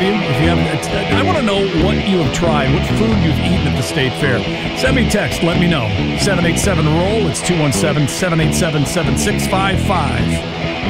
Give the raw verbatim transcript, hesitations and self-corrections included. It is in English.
Have you? If you haven't, I want to know what you have tried, what food you've eaten at the State Fair. Send me a text. Let me know. seven eight seven, R O L L. It's two one seven, seven eight seven, seven six five five.